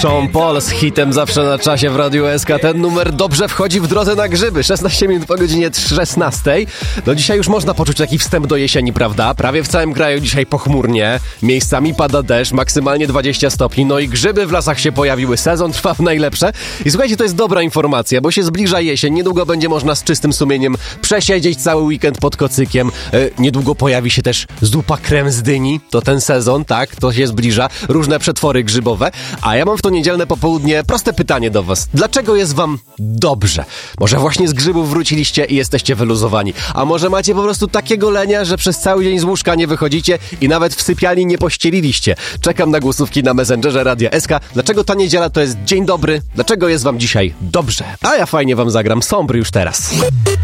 Sean Paul z hitem zawsze na czasie w Radiu SK. Ten numer dobrze wchodzi w drodze na grzyby. 16 minut po godzinie 16. No dzisiaj już można poczuć taki wstęp do jesieni, prawda? Prawie w całym kraju dzisiaj pochmurnie. Miejscami pada deszcz, maksymalnie 20 stopni. No i grzyby w lasach się pojawiły. Sezon trwa w najlepsze. I słuchajcie, to jest dobra informacja, bo się zbliża jesień. Niedługo będzie można z czystym sumieniem przesiedzieć cały weekend pod kocykiem. Niedługo pojawi się też zupa krem z dyni. To ten sezon, tak? To się zbliża. Różne przetwory grzybowe. A ja mam w to niedzielne popołudnie proste pytanie do was. Dlaczego jest wam dobrze? Może właśnie z grzybów wróciliście i jesteście wyluzowani. A może macie po prostu takiego lenia, że przez cały dzień z łóżka nie wychodzicie i nawet w sypialni nie pościeliliście. Czekam na głosówki na Messengerze Radia SK. Dlaczego ta niedziela to jest dzień dobry? Dlaczego jest wam dzisiaj dobrze? A ja fajnie wam zagram Sombry już teraz.